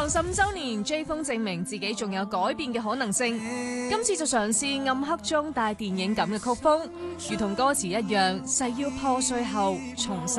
15週年，J 風證明自己仲有改變嘅可能性。今次就嘗試暗黑中帶電影感嘅曲風，如同歌詞一樣，誓要破碎後重新